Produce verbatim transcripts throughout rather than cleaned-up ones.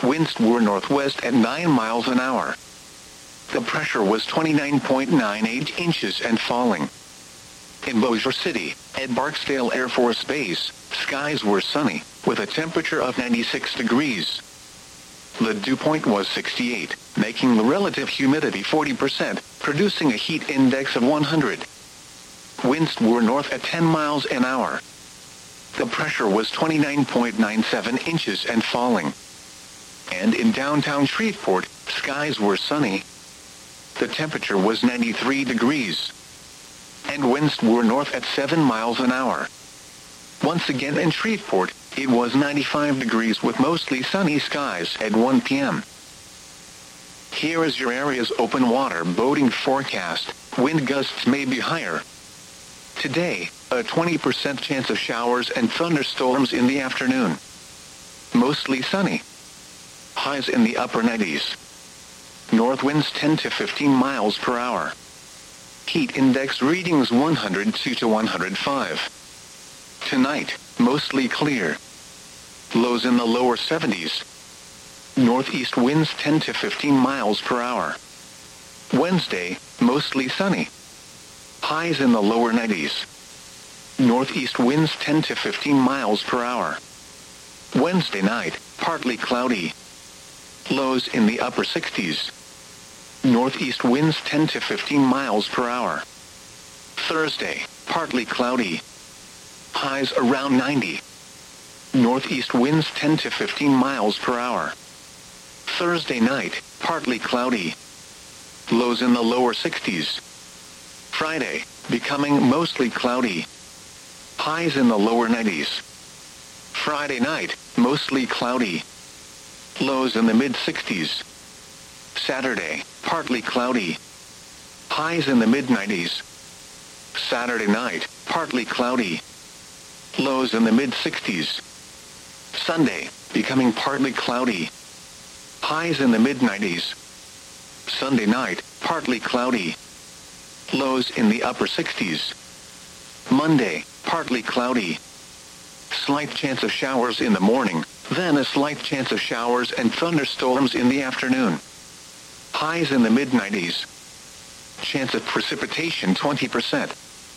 Winds were northwest at nine miles an hour. The pressure was twenty-nine point nine eight inches and falling. In Bossier City, at Barksdale Air Force Base, skies were sunny, with a temperature of ninety-six degrees. The dew point was sixty-eight, making the relative humidity forty percent, producing a heat index of one hundred. Winds were north at ten miles an hour. The pressure was twenty-nine point nine seven inches and falling. And in downtown Shreveport, skies were sunny. The temperature was ninety-three degrees. And winds were north at seven miles an hour. Once again in Shreveport, it was ninety-five degrees with mostly sunny skies at one p m Here is your area's open water boating forecast. Wind gusts may be higher. Today, a twenty percent chance of showers and thunderstorms in the afternoon. Mostly sunny. Highs in the upper nineties. North winds ten to fifteen miles per hour. Heat index readings one hundred two to one hundred five. Tonight, mostly clear. Lows in the lower seventies. Northeast winds ten to fifteen miles per hour. Wednesday, mostly sunny. Highs in the lower nineties. Northeast winds ten to fifteen miles per hour. Wednesday night, partly cloudy. Lows in the upper sixties. Northeast winds ten to fifteen miles per hour. Thursday, partly cloudy. Highs around ninety. Northeast winds ten to fifteen miles per hour. Thursday night, partly cloudy. Lows in the lower sixties. Friday, becoming mostly cloudy. Highs in the lower nineties. Friday night, mostly cloudy. Lows in the mid sixties. Saturday, partly cloudy. Highs in the mid nineties. Saturday night, partly cloudy. Lows in the mid sixties. Sunday, becoming partly cloudy. Highs in the mid nineties. Sunday night, partly cloudy. Lows in the upper sixties. Monday, partly cloudy. Slight chance of showers in the morning, then a slight chance of showers and thunderstorms in the afternoon. Highs in the mid nineties. Chance of precipitation twenty percent.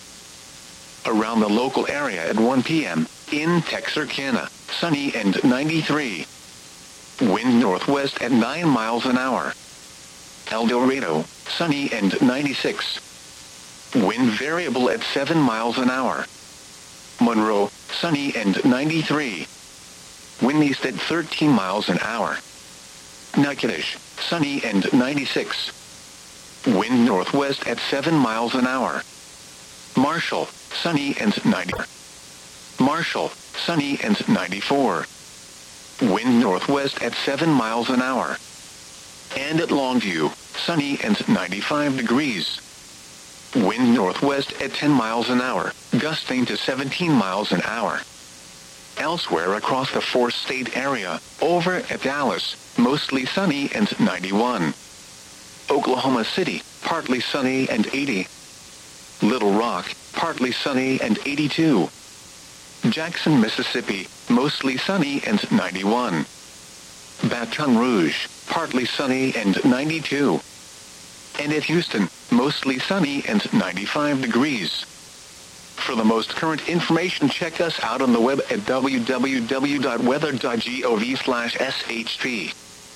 Around the local area at one p m, in Texarkana, sunny and ninety-three. Wind northwest at nine miles an hour. El Dorado, sunny and ninety-six. Wind variable at seven miles an hour. Monroe, sunny and ninety-three. Wind east at thirteen miles an hour. Natchitoches, sunny and ninety-six. Wind northwest at seven miles an hour. Marshall, sunny and ninety. Marshall, sunny and ninety-four. Wind northwest at seven miles an hour. And at Longview, sunny and ninety-five degrees. Wind northwest at ten miles an hour, gusting to seventeen miles an hour. Elsewhere across the four-state area, over at Dallas, mostly sunny and ninety-one. Oklahoma City, partly sunny and eighty. Little Rock, partly sunny and eighty-two. Jackson, Mississippi, mostly sunny and ninety-one. Baton Rouge, partly sunny and ninety-two. And at Houston, mostly sunny and ninety-five degrees. For the most current information, check us out on the web at w w w dot weather dot gov slash s h p.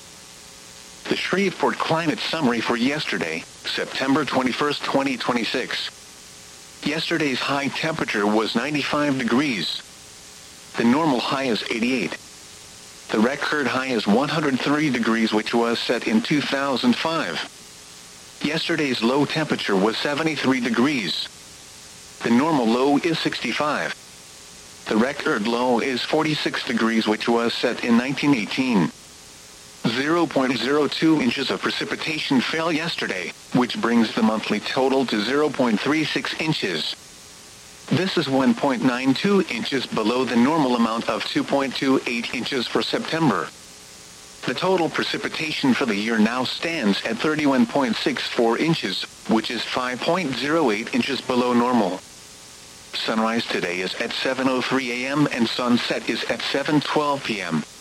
The Shreveport Climate Summary for yesterday, September twenty-first, twenty twenty-six. Yesterday's high temperature was ninety-five degrees. The normal high is eighty-eight. The record high is one hundred three degrees, which was set in two thousand five. Yesterday's low temperature was seventy-three degrees. The normal low is sixty-five. The record low is forty-six degrees, which was set in nineteen eighteen. zero point zero two inches of precipitation fell yesterday, which brings the monthly total to zero point three six inches. This is one point nine two inches below the normal amount of two point two eight inches for September. The total precipitation for the year now stands at thirty-one point six four inches, which is five point zero eight inches below normal. Sunrise today is at seven oh three a m and sunset is at seven twelve p m